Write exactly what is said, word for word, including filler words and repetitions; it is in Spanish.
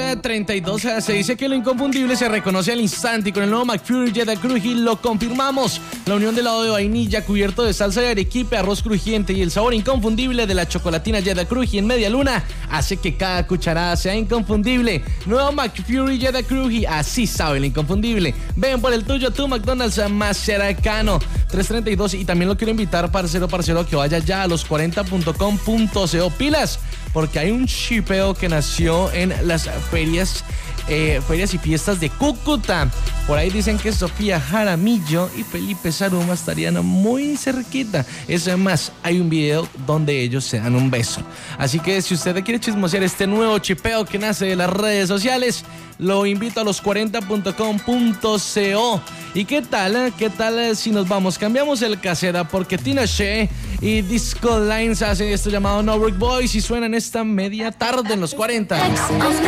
treinta y dos se dice que lo inconfundible se reconoce al instante y con el nuevo McFlurry Cheddar Cruji lo confirmamos. La unión del helado de vainilla cubierto de salsa de arequipe, arroz crujiente y el sabor inconfundible de la chocolatina Cheddar Cruji en media luna hace que cada cucharada sea inconfundible. Nuevo McFlurry Cheddar Cruji, así sabe el inconfundible. Ven por el tuyo, tu McDonald's más cercano. tres treinta y dos y también lo quiero invitar, parcero, parcero, que vaya ya a los cuarenta punto com punto co. Pilas, porque hay un shipeo que nació en las ferias, eh, ferias y fiestas de Cúcuta. Por ahí dicen que Sofía Jaramillo y Felipe Saruma estarían muy cerquita. Eso es más, hay un video donde ellos se dan un beso. Así que si usted quiere chismosear este nuevo chipeo que nace de las redes sociales, lo invito a los cuarenta punto com punto co. ¿Y qué tal? ¿Qué tal si nos vamos? Cambiamos el casera porque Tina Shea y Disco Lines hacen esto llamado No Brick Boys y suenan esta media tarde en los cuarenta.